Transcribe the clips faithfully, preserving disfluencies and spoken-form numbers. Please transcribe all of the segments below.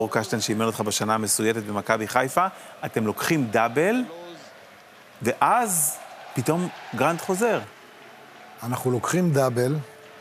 אור קשטן שאימן אותך בשנה המסויטת במכבי חיפה, אתם לוקחים דאבל, ואז פתאום גרנט חוזר. אנחנו לוקחים דאבל,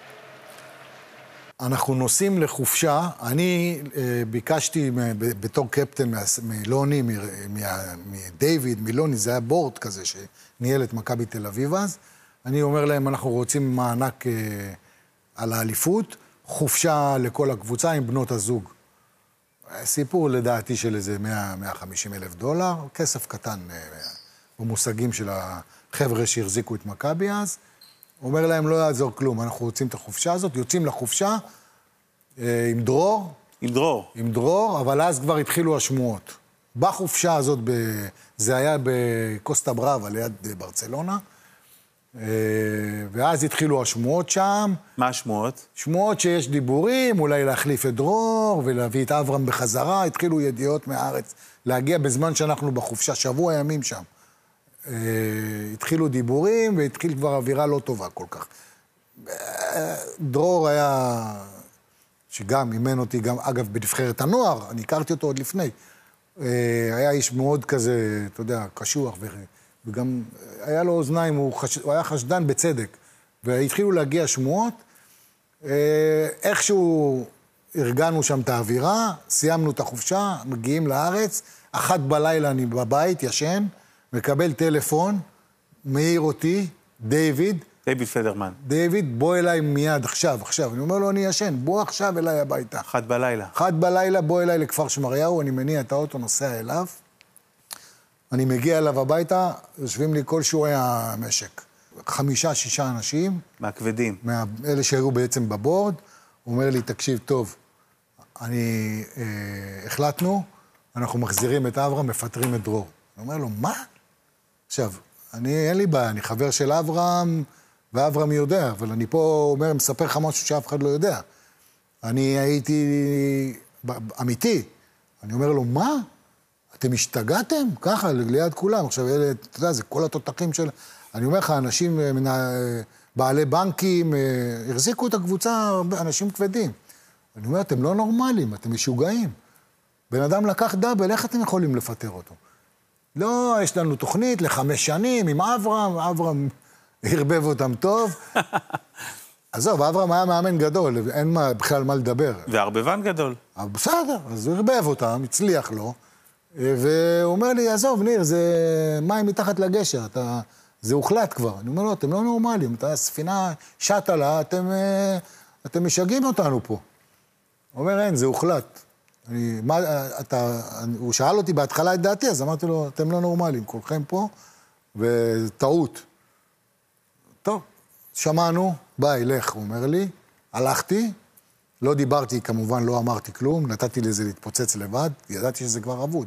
אנחנו נוסעים לחופשה, אני אה, ביקשתי בתור קפטן מלוני, מדייוויד, מלוני, זה היה בורד כזה שניהל את מכבי תל אביב אז, אני אומר להם, אנחנו רוצים מענק אה, על האליפות, חופשה לכל הקבוצה עם בנות הזוג. סיפור לדעתי של איזה מאה עד מאה וחמישים אלף דולר, כסף קטן במושגים של החבר'ה שהחזיקו את מכבי אז. אומר להם, לא יעזור כלום, אנחנו רוצים את החופשה הזאת, יוצאים לחופשה עם דרור. עם דרור. עם דרור, אבל אז כבר התחילו השמועות. בחופשה הזאת, זה היה בקוסטה ברבה, ליד ברצלונה, ואז התחילו השמועות שם. מה השמועות? שמועות שיש דיבורים, אולי להחליף את דרור ולהביא את אברהם בחזרה, התחילו ידיעות מהארץ להגיע בזמן שאנחנו בחופשה, שבוע ימים שם. התחילו דיבורים והתחיל כבר אווירה לא טובה כל כך. דרור היה, שגם אימן אותי, גם אגב בנבחרת הנוער, אני הכרתי אותו עוד לפני, היה איש מאוד כזה, אתה יודע, קשוח ו... וגם היה לו אוזניים, הוא, חש... הוא היה חשדן בצדק. והתחילו להגיע שמועות. איכשהו ארגנו שם את האווירה, סיימנו את החופשה, מגיעים לארץ, אחת בלילה אני בבית, ישן, מקבל טלפון, מעיר אותי, דיוויד. דיוויד פדרמן. דיוויד, בוא אליי מיד, עכשיו, עכשיו. אני אומר לו, אני ישן, בוא עכשיו אליי הביתה. אחת בלילה. אחת בלילה, בוא אליי לכפר שמריהו, אני מניע את האוטו, נוסע אליו. אני מגיע אליו הביתה, יושבים לי כל שועי המשק. חמישה, שישה אנשים. מהכבדים. מאלה שהיו בעצם בבורד. הוא אומר לי, תקשיב טוב, אני, אה, החלטנו, אנחנו מחזירים את אברהם, מפטרים את דרור. אני אומר לו, מה? עכשיו, אני, אין לי בעיה, אני חבר של אברהם, ואברהם יודע, אבל אני פה אומר, מספר לך משהו שאף אחד לא יודע. אני הייתי אמיתי. אני אומר לו, מה? אתם השתגעתם? ככה, ליד כולם. עכשיו, אלה, אתה יודע, זה כל התותחים של... אני אומר לך, אנשים, בעלי בנקים, החזיקו את הקבוצה, אנשים כבדים. אני אומר, אתם לא נורמלים, אתם משוגעים. בן אדם לקח דאבל, איך אתם יכולים לפטר אותו? לא, יש לנו תוכנית לחמש שנים עם אברהם, אברהם הרבב אותם טוב. עזוב, אברהם היה מאמן גדול, אין מה, בכלל מה לדבר. והרבבן גדול. בסדר, אז הוא הרבב אותם, הצליח לו. והוא אומר לי, עזוב, ניר, זה מים מתחת לגשר, אתה... זה הוחלט כבר. אני אומר לו, אתם לא נורמליים, אתה ספינה שטה לה, אתם, אתם משגעים אותנו פה. הוא אומר, אין, זה הוחלט. אני, מה, אתה, הוא שאל אותי בהתחלה את דעתי, אז אמרתי לו, אתם לא נורמליים, כולכם פה, וטעות. טוב, שמענו, ביי, לך, הוא אומר לי, הלכתי, לא דיברתי, כמובן לא אמרתי כלום, נתתי לזה להתפוצץ לבד, ידעתי שזה כבר אבוד.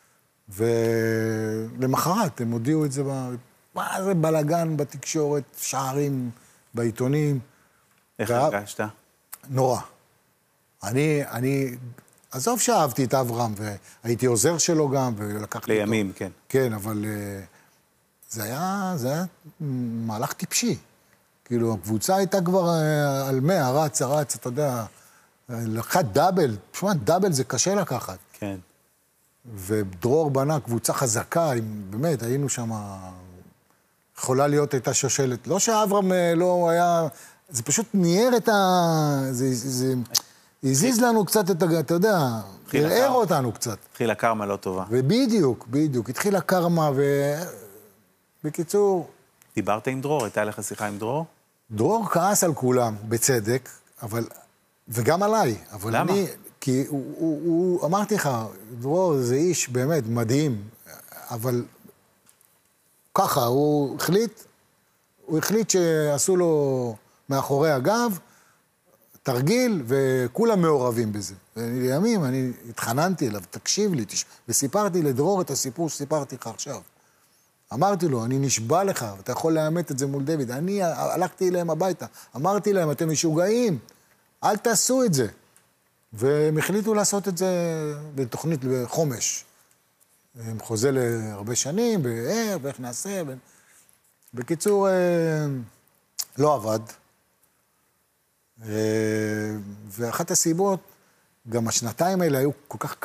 ולמחרת הם הודיעו את זה, מה זה בלגן בתקשורת, שערים בעיתונים. איך הרגשת? נורא. אני, אני, עזוב שאהבתי את אברהם, והייתי עוזר שלו גם, ולקחתי אותו. לימים, כן. כן, אבל זה היה, זה היה מהלך טיפשי. כאילו, הקבוצה הייתה כבר על מאה, רץ, רץ, אתה יודע, לקחת דאבל, תשמע, דאבל זה קשה לקחת. כן. ודרור בנה קבוצה חזקה, באמת, היינו שם, יכולה להיות הייתה שושלת. לא שאברהם לא היה, זה פשוט ניער את ה... זה, זה, הזיז לנו קצת את ה... אתה יודע, הרער אותנו קצת. התחילה קרמה לא טובה. ובדיוק, בדיוק, התחילה קרמה, ובקיצור... דיברת עם דרור? הייתה לך שיחה עם דרור? דרור כעס על כולם, בצדק, אבל... וגם עליי. אבל למה? אני... כי הוא, הוא, הוא, אמרתי לך, דרור זה איש באמת מדהים, אבל ככה, הוא החליט, הוא החליט שעשו לו מאחורי הגב, תרגיל, וכולם מעורבים בזה. ולימים אני התחננתי אליו, תקשיב לי, תש... וסיפרתי לדרור את הסיפור שסיפרתי לך עכשיו. אמרתי לו, אני נשבע לך, ואתה יכול לאמת את זה מול דוד. אני הלכתי אליהם הביתה, אמרתי להם, אתם משוגעים, אל תעשו את זה. והם החליטו לעשות את זה בתוכנית בחומש. הם חוזה להרבה שנים, באר, ואיך נעשה. ו... בקיצור, לא עבד. ואחת הסיבות, גם השנתיים האלה היו כל כך